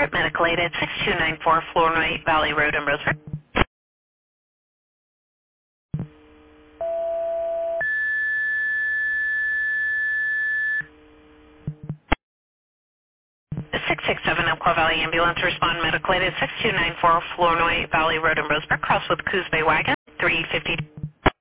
report, medical aid at 6294 Flournoy Valley Road in Roseburg. 667 Umpqua Valley Ambulance, respond medical aid at 6294 Flournoy Valley Road in Roseburg, cross with Coos Bay Wagon, 350.